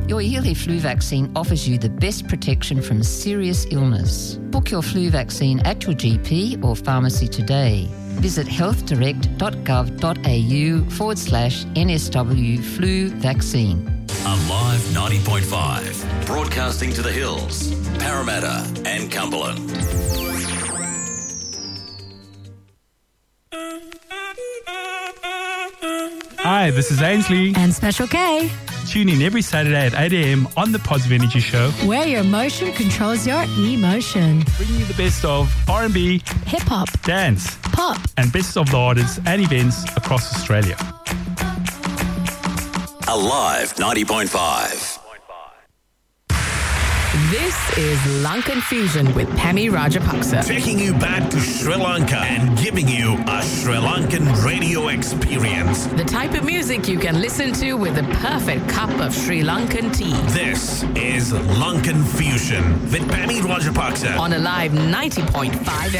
Your yearly flu vaccine offers you the best protection from serious illness. Book your flu vaccine at your GP or pharmacy today. Visit healthdirect.gov.au/NSW flu vaccine. Alive 90.5, broadcasting to the hills, Parramatta and Cumberland. Hi, this is Ainsley. And Special K. Tune in every Saturday at 8 a.m. on the Positive Energy Show, where your motion controls your emotion. bringing you the best of R&B, hip-hop, dance, pop, and best of the artists and events across Australia. Alive 90.5. This is Lankan Fusion with Pammy Rajapaksa. Taking you back to Sri Lanka and giving you a Sri Lankan radio experience. The type of music you can listen to with the perfect cup of Sri Lankan tea. This is Lankan Fusion with Pammy Rajapaksa On Alive 90.5